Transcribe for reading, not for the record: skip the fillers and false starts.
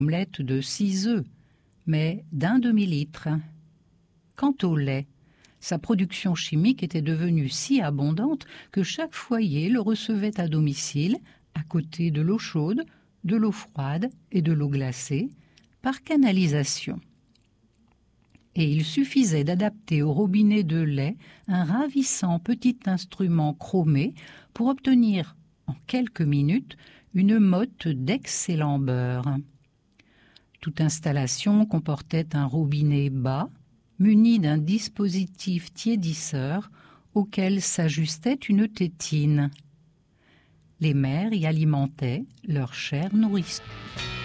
omelette de 6 œufs, mais d'un demi-litre. Quant au lait, sa production chimique était devenue si abondante que chaque foyer le recevait à domicile, à côté de l'eau chaude, de l'eau froide et de l'eau glacée, par canalisation. Et il suffisait d'adapter au robinet de lait un ravissant petit instrument chromé pour obtenir, en quelques minutes, une motte d'excellent beurre. Toute installation comportait un robinet bas, muni d'un dispositif tiédisseur auquel s'ajustait une tétine. Les mères y alimentaient leur chère nourrice.